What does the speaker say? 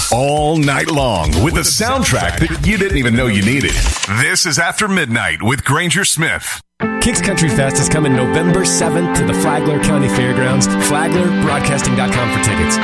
all night long with a soundtrack that you didn't even know you needed. This is After Midnight with Granger Smith. Kicks Country Fest is coming November 7th to the Flagler County Fairgrounds. FlaglerBroadcasting.com for tickets.